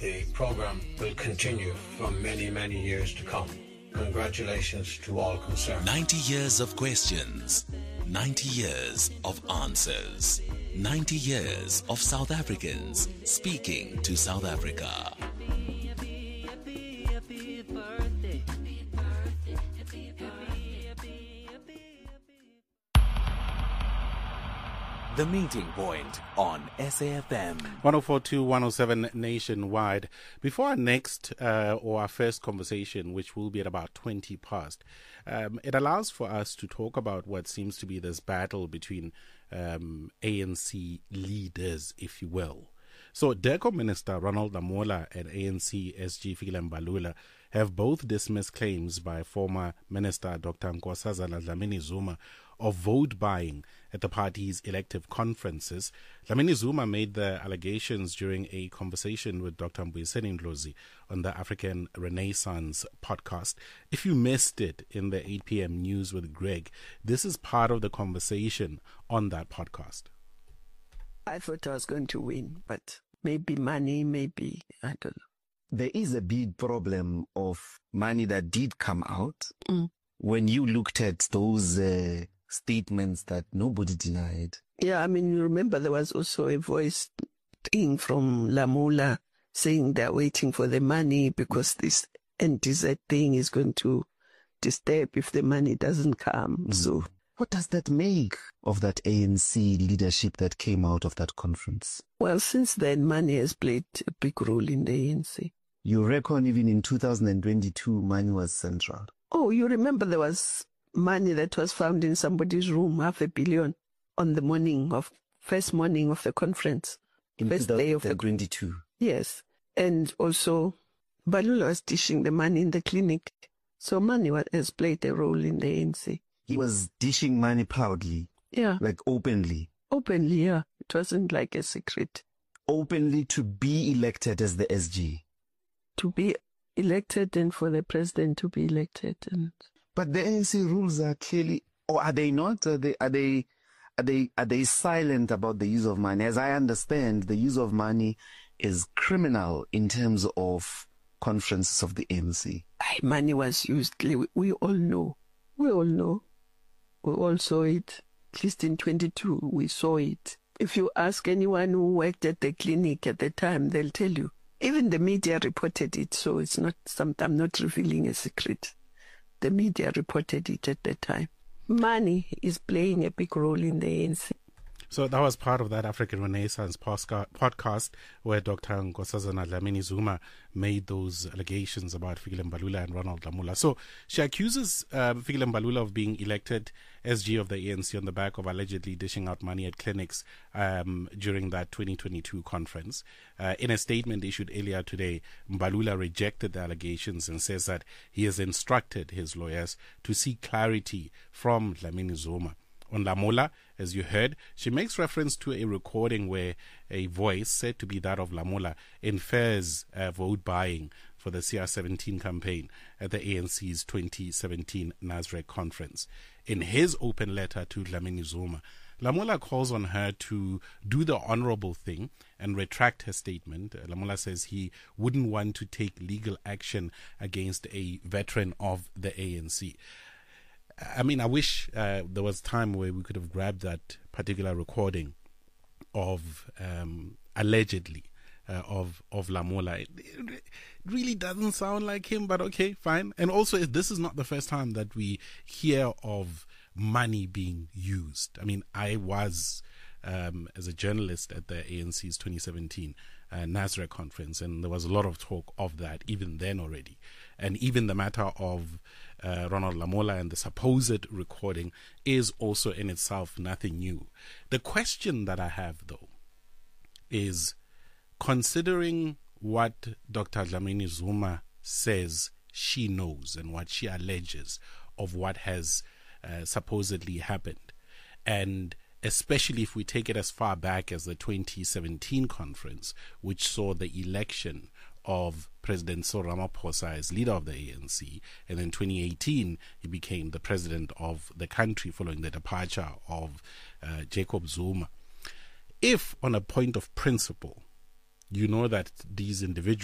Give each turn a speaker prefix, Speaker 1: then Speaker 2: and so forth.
Speaker 1: the program will continue for many, many years to come. Congratulations to all concerned.
Speaker 2: 90 years of questions, 90 years of answers, 90 years of South Africans speaking to South Africa. The Meeting Point on SAFM
Speaker 3: 104.2, 107 nationwide. Before our next or our first conversation, which will be at about 20 past, it allows for us to talk about what seems to be this battle between ANC leaders, if you will. So, DIRCO Minister Ronald Lamola and ANC SG Fikile Mbalula have both dismissed claims by former Minister Dr. Nkosazana Dlamini-Zuma of vote buying at the party's elective conferences. Dlamini-Zuma made the allegations during a conversation with Dr. Mbuyiseni Ndlozi on the African Renaissance podcast. If you missed it in the 8 p.m. news with Greg, this is part of the conversation on that podcast.
Speaker 4: I thought I was going to win, but maybe money, maybe, I don't know.
Speaker 5: There is a big problem of money that did come out. When you looked at those statements that nobody denied.
Speaker 4: Yeah, I mean, you remember there was also a voice thing from Lamola saying they're waiting for the money because this NTZ thing is going to disturb if the money doesn't come. So,
Speaker 5: what does that make of that ANC leadership that came out of that conference?
Speaker 4: Well, since then, money has played a big role in the ANC.
Speaker 5: You reckon even in 2022, money was central?
Speaker 4: Oh, you remember there was money that was found in somebody's room, 500 million, on the first morning of the conference.
Speaker 5: In
Speaker 4: first day of the
Speaker 5: 2022.
Speaker 4: Yes. And also, Mbalula was dishing the money in the clinic. So money has played a role in the ANC.
Speaker 5: He was dishing money proudly.
Speaker 4: Yeah.
Speaker 5: Like openly.
Speaker 4: Openly, yeah. It wasn't like a secret.
Speaker 5: Openly to be elected as the SG.
Speaker 4: To be elected and for the president to be elected.
Speaker 5: But the ANC rules are clearly, or are they not? Are they silent about the use of money? As I understand, the use of money is criminal in terms of conferences of the ANC.
Speaker 4: Money was used. We all know. We all saw it. At least in 22, we saw it. If you ask anyone who worked at the clinic at the time, they'll tell you. Even the media reported it, so it's not I'm not revealing a secret. The media reported it at the time. Money is playing a big role in the ANC.
Speaker 3: So that was part of that African Renaissance podcast where Dr. Nkosazana Dlamini-Zuma made those allegations about Fikile Mbalula and Ronald Lamola. So she accuses Fikile Mbalula of being elected SG of the ANC on the back of allegedly dishing out money at clinics during that 2022 conference. In a statement issued earlier today, Mbalula rejected the allegations and says that he has instructed his lawyers to seek clarity from Dlamini-Zuma. On Lamola, as you heard, she makes reference to a recording where a voice said to be that of Lamola infers vote buying for the CR17 campaign at the ANC's 2017 Nasrec conference. In his open letter to Dlamini-Zuma, Lamola calls on her to do the honorable thing and retract her statement. Lamola says he wouldn't want to take legal action against a veteran of the ANC. I mean, I wish there was time where we could have grabbed that particular recording of allegedly of Lamola. It really doesn't sound like him, but okay, fine. And also, this is not the first time that we hear of money being used. I mean, I was as a journalist at the ANC's 2017 Nasrec conference, and there was a lot of talk of that even then already. And even the matter of Ronald Lamola and the supposed recording is also in itself nothing new. The question that I have, though, is considering what Dr. Dlamini-Zuma says she knows and what she alleges of what has supposedly happened, and especially if we take it as far back as the 2017 conference, which saw the election of President Cyril Ramaphosa as leader of the ANC, and in 2018 he became the president of the country following the departure of Jacob Zuma. If on a point of principle you know that these individuals